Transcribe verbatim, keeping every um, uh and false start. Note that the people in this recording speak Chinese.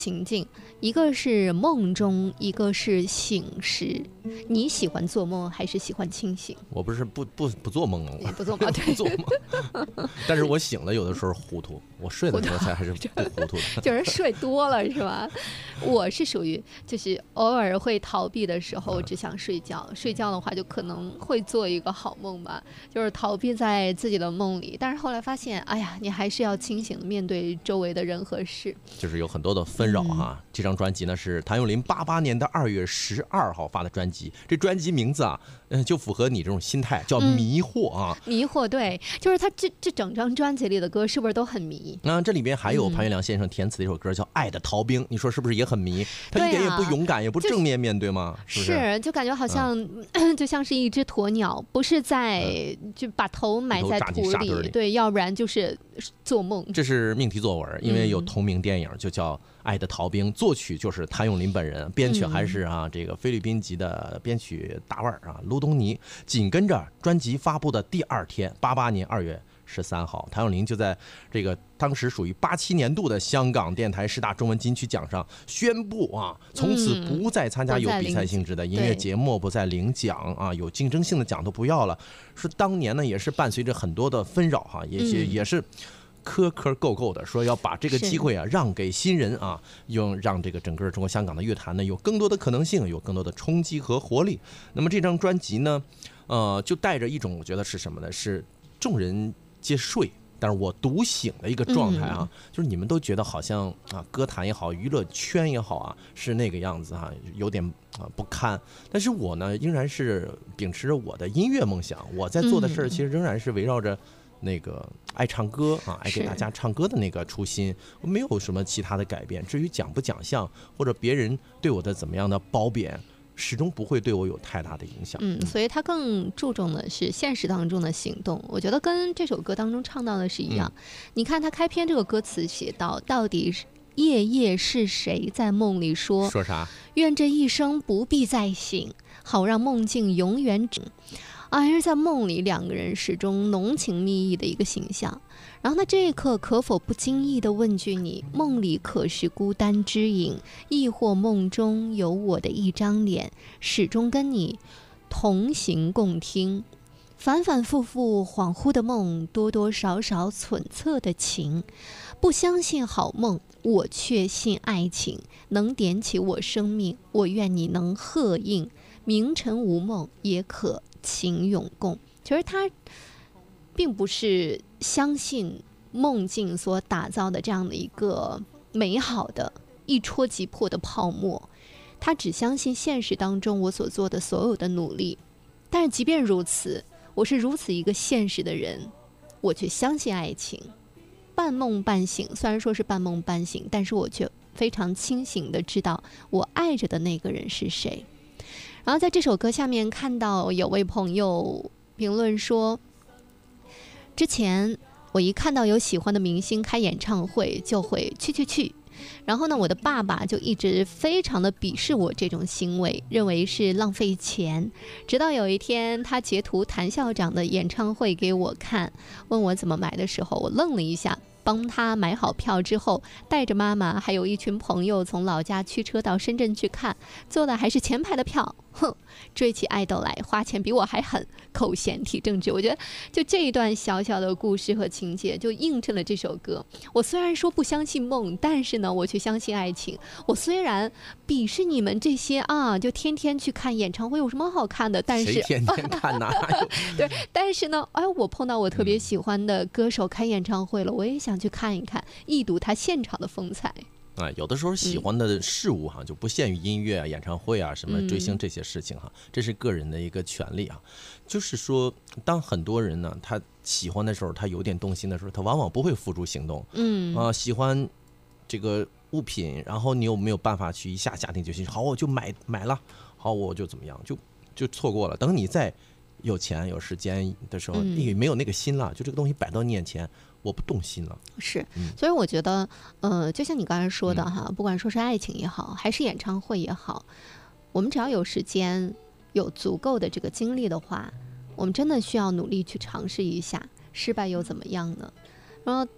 情境，一个是梦中，一个是醒时。你喜欢做梦还是喜欢清醒？ 我不是不不不做梦吗？ 你不做梦，对， 不做梦。但是我醒了，有的时候糊涂；我睡的时候才还是不糊涂的。 就是睡多了是吧？我是属于就是偶尔会逃避的时候，只想睡觉。睡觉的话，就可能会做一个好梦吧，就是逃避在自己的梦里。但是后来发现，哎呀，你还是要清醒的面对周围的人和事。 就是有很多的纷扰哈。嗯、这张专辑呢是谭咏麟八八年的二月十二号发的专辑，这专辑名字啊，嗯，就符合你这种心态，叫迷惑啊。 嗯、迷惑，对，就是他这这整张专辑里的歌是不是都很迷？ 那、啊、这里边还有潘源良先生填词的一首歌叫《爱的逃兵》，你说是不是也很迷？他一点也不勇敢，啊、也不正面面对吗？是不是？ 是，就感觉好像、嗯、就像是一只鸵鸟，不是在、嗯、就把头埋在土里，里对，要不然就是做梦。 这是命题作文，因为有同名电影就叫《爱的逃兵》，作曲就是谭咏麟本人，编曲还是啊这个菲律宾籍的编曲大腕啊卢东尼。紧跟着专辑发布的第二天，八八年二月十三号，谭咏麟就在这个当时属于八七年度的香港电台十大中文金曲奖上宣布啊，从此不再参加有比赛性质的音乐节目，不再领奖啊，有竞争性的奖都不要了。说当年呢也是伴随着很多的纷扰哈，也也也是。磕磕够够的说要把这个机会啊让给新人啊，用让这个整个中国香港的乐坛呢有更多的可能性，有更多的冲击和活力。那么这张专辑呢，呃，就带着一种我觉得是什么呢？是众人皆睡，但是我独醒的一个状态啊，嗯、就是你们都觉得好像啊，歌坛也好，娱乐圈也好啊，是那个样子啊，有点啊不堪。但是我呢，仍然是秉持着我的音乐梦想，我在做的事儿其实仍然是围绕着。那个爱唱歌啊，爱给大家唱歌的那个初心，没有什么其他的改变。至于奖不奖项或者别人对我的怎么样的褒贬，始终不会对我有太大的影响。 嗯，所以他更注重的是现实当中的行动。我觉得跟这首歌当中唱到的是一样。嗯、你看他开篇这个歌词写到，到底是夜夜是谁在梦里说？ 说啥？ 愿这一生不必再醒，好让梦境永远止。啊，还是在梦里两个人始终浓情蜜意的一个形象。然后呢，这一刻可否不经意地问句你：梦里可是孤单之影，亦或梦中有我的一张脸，始终跟你同行共听。反反复复恍惚的梦，多多少少忖测的情。不相信好梦，我却信爱情，能点起我生命，我愿你能贺应。明晨无梦，也可情永共。其实他并不是相信梦境所打造的这样的一个美好的一戳即破的泡沫，他只相信现实当中我所做的所有的努力。但是即便如此，我是如此一个现实的人，我却相信爱情。半梦半醒，虽然说是半梦半醒，但是我却非常清醒的知道我爱着的那个人是谁。然后在这首歌下面看到有位朋友评论说，之前我一看到有喜欢的明星开演唱会就会去去去，然后呢我的爸爸就一直非常的鄙视我这种行为，认为是浪费钱。直到有一天他截图谭校长的演唱会给我看，问我怎么买的时候，我愣了一下，帮他买好票之后，带着妈妈还有一群朋友从老家驱车到深圳去看，坐的还是前排的票。哼，追起爱豆来花钱比我还狠，口嫌体正直。我觉得就这一段小小的故事和情节就映衬了这首歌。我虽然说不相信梦，但是呢我却相信爱情。我虽然鄙视你们这些啊就天天去看演唱会有什么好看的，但是谁天天看哪有对，但是呢哎，我碰到我特别喜欢的歌手开演唱会了，我也想去看一看，一睹他现场的风采。 啊，有的时候喜欢的事物哈、啊，就不限于音乐啊、演唱会啊、什么追星这些事情哈、啊，这是个人的一个权利啊。就是说，当很多人呢，他喜欢的时候，他有点动心的时候，他往往不会付诸行动。嗯啊，喜欢这个物品，然后你有没有办法去一下下定决心？好，我就买买了，好，我就怎么样，就就错过了。等你再有钱有时间的时候，你没有那个心了，就这个东西摆到你眼前。我不动心了， 是，所以我觉得，呃，就像你刚才说的哈，不管说是爱情也好，还是演唱会也好，我们只要有时间，有足够的这个精力的话，我们真的需要努力去尝试一下，失败又怎么样呢？然后